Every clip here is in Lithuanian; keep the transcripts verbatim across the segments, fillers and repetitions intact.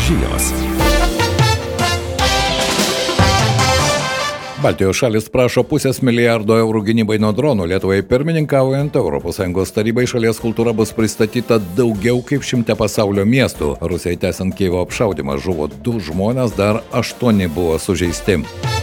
Žinios. Baltijos šalis prašo pusės milijardo eurų gynybai nuo dronų. Lietuvai pirmininkaujant Europos Sąjungos tarybai šalies kultūra bus pristatyta daugiau kaip šimte pasaulio miestų. Rusijai tęsiant Kijevo apšaudymą žuvo du žmonės, dar aštuoni buvo sužeisti.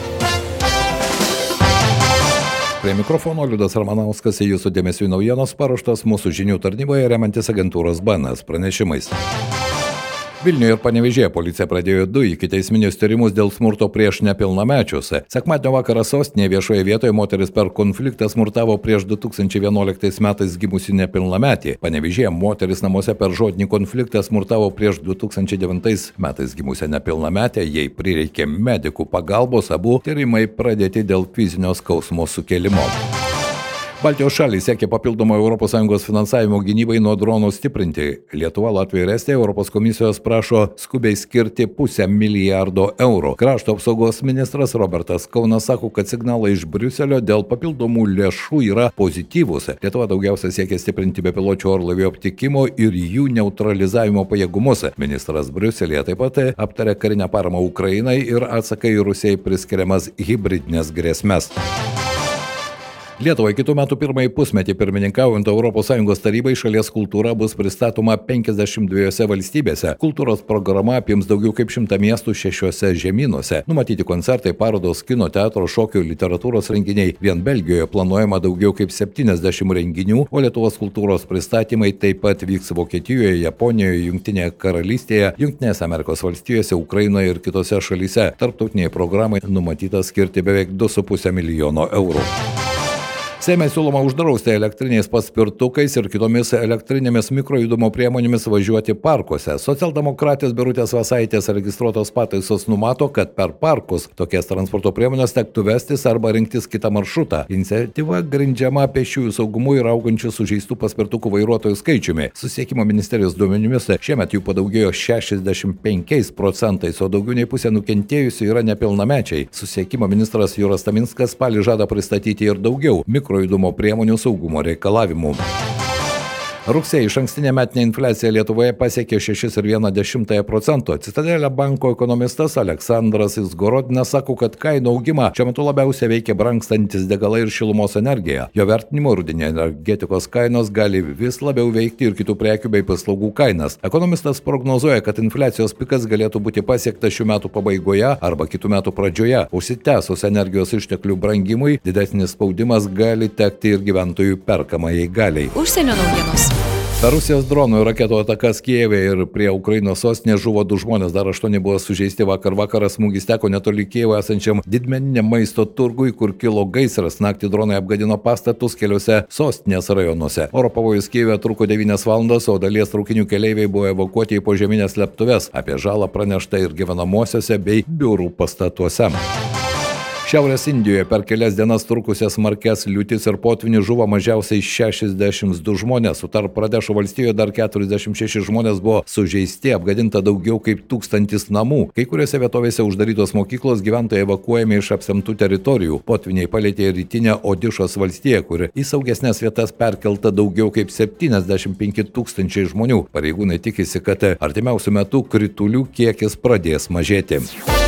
Prie mikrofono Liudas Ramanauskas, jūsų dėmesiui naujienos paruoštos mūsų žinių tarnyboje remiantis agentūros B N S pranešimais. Vilniuje ir Panevėžyje policija pradėjo du ikiteisminius tyrimus dėl smurto prieš nepilnamečius. Sekmadienio vakarą sostinėje viešoje vietoje moteris per konfliktą smurtavo prieš du tūkstančiai vienuoliktais metais gimusi nepilnametį. Panevėžyje moteris namuose per žodinį konfliktą smurtavo prieš du tūkstančiai devintais metais gimusią nepilnametę. Jai prireikė medikų pagalbos, abu tyrimai pradėti dėl fizinio skausmo sukėlimo. Baltijos šalys siekia papildomo Europos Sąjungos finansavimo gynybai nuo dronų stiprinti. Lietuva, Latvija ir Estija Europos komisijos prašo skubiai skirti pusę milijardo eurų. Krašto apsaugos ministras Robertas Kaunas sako, kad signalai iš Briuselio dėl papildomų lėšų yra pozityvūs. Lietuva daugiausia siekia stiprinti bepiločių orlaivių aptikimo ir jų neutralizavimo pajėgumus. Ministras Briuselėje taip pat aptarė karinę paramą Ukrainai ir atsaką į Rusijai priskiriamas hibridinės grėsmes. Lietuvai kitų metų pirmąjį pusmetį pirmininkaujant Europos Sąjungos tarybai šalies kultūra bus pristatoma penkiasdešimt dviejose valstybėse. Kultūros programa apims daugiau kaip šimtą miestų šešiuose žemynuose. Numatyti koncertai, parodos, kino, teatro, šokių, literatūros renginiai. Vien Belgijoje planuojama daugiau kaip septyniasdešimt renginių, o Lietuvos kultūros pristatymai taip pat vyks Vokietijoje, Japonijoje, Jungtinėje karalystėje, Jungtinėse Amerikos valstijose, Ukrainoje ir kitose šalyse. Tarptautiniai programai numatyta skirti beveik du su puse milijono eurų. Seime siūloma uždrausti elektriniais paspirtukais ir kitomis elektrinėmis mikrojudumo priemonėmis važiuoti parkuose. Socialdemokratės Birutės Vasaitės registruotos pataisos numato, kad per parkus tokias transporto priemonės tektų vestis arba rinktis kitą maršrutą. Iniciatyva grindžiama pėsčiųjų saugumu ir augančių sužeistų paspirtukų vairuotojų skaičiumi. Susisiekimo ministerijos duomenimis šiemet jų padaugėjo šešiasdešimt penkiais procentais, o daugiau nei pusė nukentėjusių yra nepilnamečiai. Susisiekimo ministras Juras Taminskas spalį žada pristatyti ir daugiau mikrojudumo priemonių saugumo reikalavimų. Rugsėjį išankstinė metinė infliacija Lietuvoje pasiekė šešias ir vieną dešimtąją procento. Citadelė banko ekonomistas Aleksandras Izgorodinas sako, kad kainų augimą šiuo metu labiausiai veikia brangstantis degalai ir šilumos energija. Jo vertinimo rudenį energetikos kainos gali vis labiau veikti ir kitų prekių bei paslaugų kainas. Ekonomistas prognozuoja, kad infliacijos pikas galėtų būti pasiektas šių metų pabaigoje arba kitų metų pradžioje. Užsitęsus energijos išteklių brangimui, didesnis spaudimas gali tekti ir gyventojų perkamajai galiai. Užsienio naujienos. Per Rusijos dronų ir raketų atakas Kijeve ir prie Ukrainos sostinės žuvo du žmonės, dar aštuoni buvo sužeisti. Vakar vakarą smūgis teko netoli Kijevo esančiam didmeniniam maisto turgui, kur kilo gaisras. Naktį dronai apgadino pastatus keliose sostinės rajonuose. Oro pavojus Kijeve truko devynias valandas, o dalies traukinių keleiviai buvo evakuoti į požeminės slėptuves. Apie žalą pranešta ir gyvenamosiose bei biurų pastatuose. Šiaurės Indijoje per kelias dienas trukusias smarkias liūtis ir potvynis žuvo mažiausiai šešiasdešimt du žmonės. Utar Pradešo valstijoje dar keturiasdešimt šeši žmonės buvo sužeisti, apgadinta daugiau kaip tūkstantis namų. Kai kuriuose vietovėse uždarytos mokyklos, gyventojai evakuojami iš apsemtų teritorijų. Potvyniai palietė rytinę Odišos valstiją, kur į saugesnės vietas perkelta daugiau kaip septyniasdešimt penki tūkstančiai žmonių. Pareigūnai tikisi, kad artimiausiu metu kritulių kiekis pradės mažėti.